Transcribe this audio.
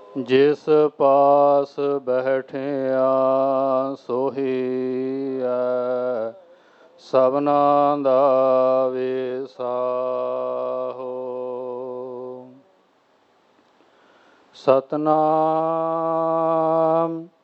ਜਿਸ ਪਾਸ ਬੈਠਿਆ ਸੋਹੀ ਹੈ ਸਭਨਾ ਦਾ ਵੇਸਾਹੋ। ਸਤਨਾਮ